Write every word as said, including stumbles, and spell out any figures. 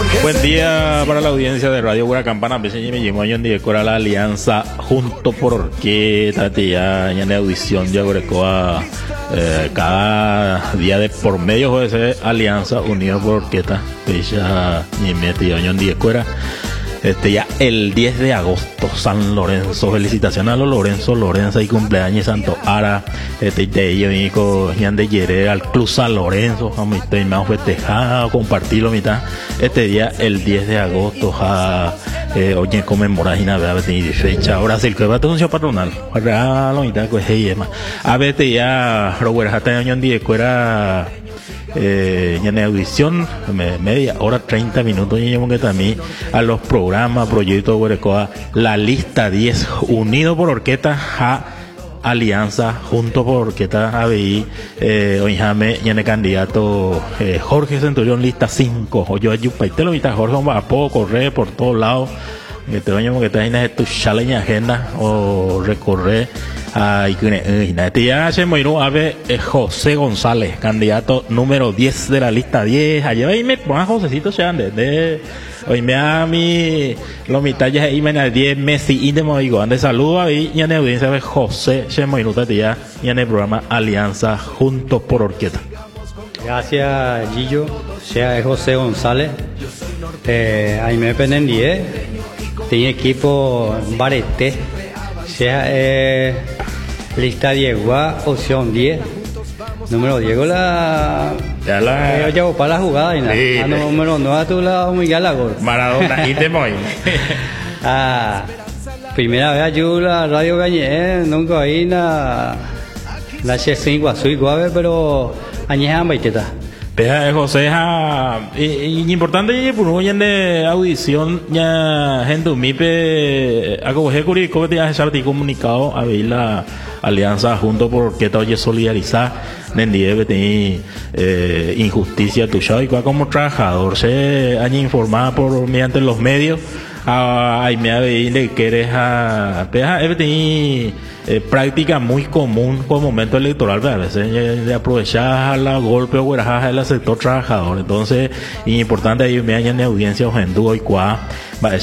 Buen día para la audiencia de Radio Buena Campana. Me llevo año en Decora la alianza junto por orquesta, ya en audición ya a eh, cada día de por medio de esa alianza unidos por orquesta. Ya ni metido año en Decora. Este ya el diez de agosto, San Lorenzo. Felicitaciones a los Lorenzo, Lorenzo y cumpleaños Santo Ara. Este de ellos y con de Yere al Club San Lorenzo. Vamos a más festejar, compartirlo mitad. Este día el diez de agosto, ja, eh, oye conmemorar y nada, fecha. Ahora sí, que va a tener un show patronal. Para lo mitad pues hey más. A ver te ya Robert hasta año en día fuera Eh, en audición me, media hora treinta minutos y que también a los programas proyectos Guarecoa la lista diez unido por orquesta a alianza junto por orquesta A B I eh, oíjame y en el candidato eh, Jorge Centurión lista cinco o yo ayupaite lo vista Jorge va a poco correr por todos lados que te doño que está en tu chaleña agenda o recorrer a este ya se moiró a ver José González, candidato número diez de la lista diez. Allá ahí me pongan Josecito sean de, de hoy me a mi los mitallas ahí me a diez Messi y de Moigo ande saludo ahí y en la audiencia de José se moiró ya y en el programa Alianza Juntos por Orquesta. Gracias Gillo, sea José González. Eh, ahí me penden diez. Tiene equipo Barete. Sea eh, lista Diego, opción diez. Número Diego la. Ya la. Eh, ya para la jugada y nada. Sí, ah, no, número no a tu lado muy ya la gol. Maradona y te voy. Ah, primera vez yo la radio gañé, nunca ahí la. La H cinco Guazú y Guave, pero añeja baiteta. Deja José ja, y, y importante y por hoy en de audición ya gente mipe a coger curico te hace sarti comunicado a ver la alianza junto por orquesta oye solidarizar nendie que eh, injusticia tu show y como trabajador se han informado por mediante los medios a me ha de que eres a peja eh, práctica muy común con momento electoral a veces de aprovechar la golpe o guarajas del sector trabajador entonces importante ahí me hayan audiencia o en y cuá